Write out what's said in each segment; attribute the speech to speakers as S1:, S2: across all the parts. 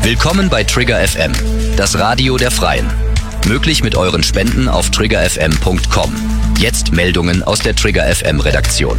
S1: Willkommen bei Trigger FM, das Radio der Freien. Möglich mit euren Spenden auf triggerfm.com. Jetzt Meldungen aus der Trigger FM Redaktion.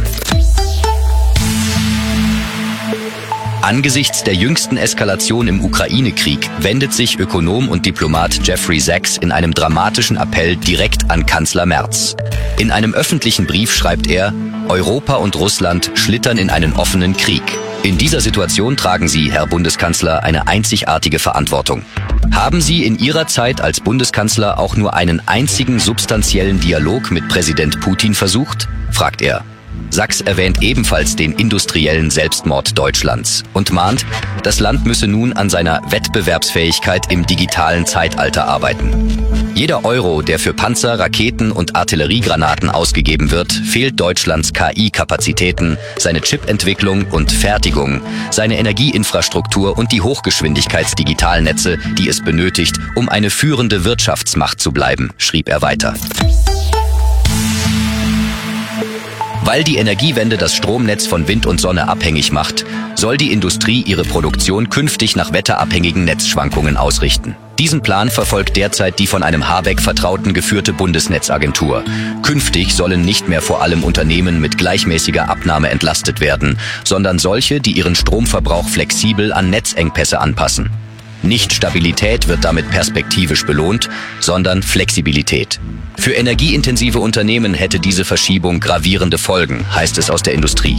S1: Angesichts der jüngsten Eskalation im Ukraine-Krieg wendet sich Ökonom und Diplomat Jeffrey Sachs in einem dramatischen Appell direkt an Kanzler Merz. In einem öffentlichen Brief schreibt er: Europa und Russland schlittern in einen offenen Krieg. In dieser Situation tragen Sie, Herr Bundeskanzler, eine einzigartige Verantwortung. Haben Sie in Ihrer Zeit als Bundeskanzler auch nur einen einzigen substanziellen Dialog mit Präsident Putin versucht? Fragt er. Sachs erwähnt ebenfalls den industriellen Selbstmord Deutschlands und mahnt, das Land müsse nun an seiner Wettbewerbsfähigkeit im digitalen Zeitalter arbeiten. Jeder Euro, der für Panzer, Raketen und Artilleriegranaten ausgegeben wird, fehlt Deutschlands KI-Kapazitäten, seine Chipentwicklung und Fertigung, seine Energieinfrastruktur und die Hochgeschwindigkeitsdigitalnetze, die es benötigt, um eine führende Wirtschaftsmacht zu bleiben, schrieb er weiter. Weil die Energiewende das Stromnetz von Wind und Sonne abhängig macht, soll die Industrie ihre Produktion künftig nach wetterabhängigen Netzschwankungen ausrichten. Diesen Plan verfolgt derzeit die von einem Habeck Vertrauten geführte Bundesnetzagentur. Künftig sollen nicht mehr vor allem Unternehmen mit gleichmäßiger Abnahme entlastet werden, sondern solche, die ihren Stromverbrauch flexibel an Netzengpässe anpassen. Nicht Stabilität wird damit perspektivisch belohnt, sondern Flexibilität. Für energieintensive Unternehmen hätte diese Verschiebung gravierende Folgen, heißt es aus der Industrie.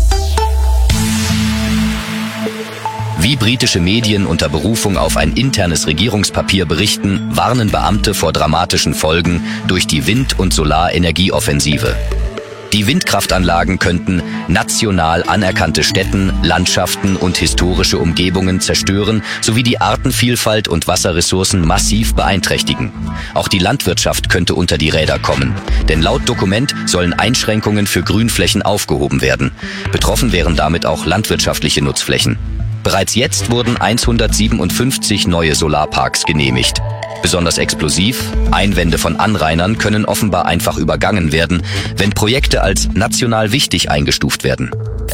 S1: Wie britische Medien unter Berufung auf ein internes Regierungspapier berichten, warnen Beamte vor dramatischen Folgen durch die Wind- und Solarenergieoffensive. Die Windkraftanlagen könnten national anerkannte Städten, Landschaften und historische Umgebungen zerstören sowie die Artenvielfalt und Wasserressourcen massiv beeinträchtigen. Auch die Landwirtschaft könnte unter die Räder kommen, denn laut Dokument sollen Einschränkungen für Grünflächen aufgehoben werden. Betroffen wären damit auch landwirtschaftliche Nutzflächen. Bereits jetzt wurden 157 neue Solarparks genehmigt. Besonders explosiv, Einwände von Anrainern können offenbar einfach übergangen werden, wenn Projekte als national wichtig eingestuft werden.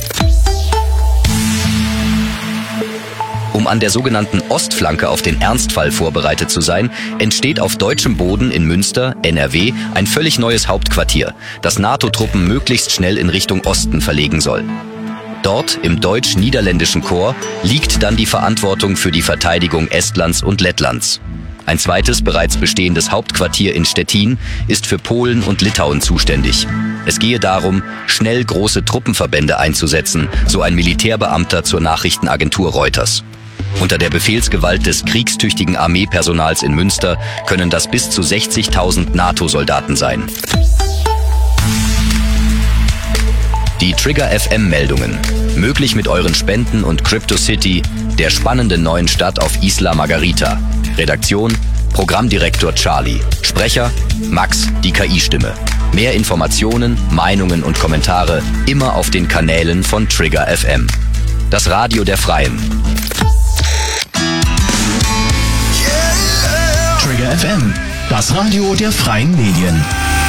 S1: Um an der sogenannten Ostflanke auf den Ernstfall vorbereitet zu sein, entsteht auf deutschem Boden in Münster, NRW, ein völlig neues Hauptquartier, das NATO-Truppen möglichst schnell in Richtung Osten verlegen soll. Dort, im deutsch-niederländischen Korps, liegt dann die Verantwortung für die Verteidigung Estlands und Lettlands. Ein zweites, bereits bestehendes Hauptquartier in Stettin ist für Polen und Litauen zuständig. Es gehe darum, schnell große Truppenverbände einzusetzen, so ein Militärbeamter zur Nachrichtenagentur Reuters. Unter der Befehlsgewalt des kriegstüchtigen Armeepersonals in Münster können das bis zu 60.000 NATO-Soldaten sein. Die Trigger FM Meldungen. Möglich mit euren Spenden und CryptoCity, der spannenden neuen Stadt auf Isla Margarita. Redaktion: Programmdirektor Charlie. Sprecher: Max, die KI-Stimme. Mehr Informationen, Meinungen und Kommentare immer auf den Kanälen von Trigger FM. Das Radio der Freien.
S2: Trigger FM, das Radio der freien Medien.